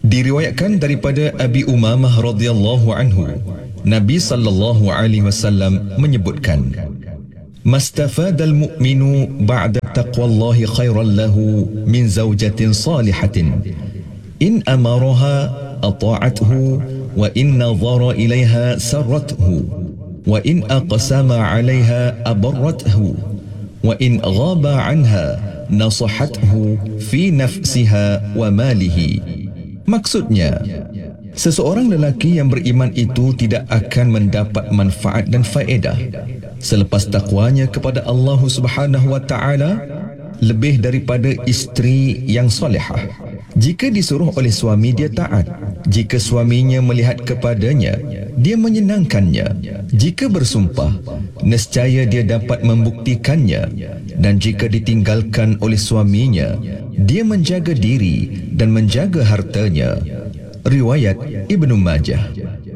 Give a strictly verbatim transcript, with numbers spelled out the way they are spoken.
Diriwayatkan daripada Abi Umamah radhiyallahu anhu, Nabi sallallahu alaihi wasallam menyebutkan, "Mastafadal mu'minu ba'da taqwallahi khairan lahu min zawjatin salihatin in amaraha ata'athu wa in nadhara ilaiha sarrathu wa in aqsama 'alayha abarrathu wa in ghaba 'anha nasahathu fi nafsiha wa malihi." Maksudnya, seseorang lelaki yang beriman itu tidak akan mendapat manfaat dan faedah selepas takwanya kepada Allah Subhanahu wa taala lebih daripada isteri yang solehah. Jika disuruh oleh suami, dia taat. Jika suaminya melihat kepadanya, dia menyenangkannya. Jika bersumpah, nescaya dia dapat membuktikannya. Dan jika ditinggalkan oleh suaminya, dia menjaga diri dan menjaga hartanya. Riwayat Ibnu Majah.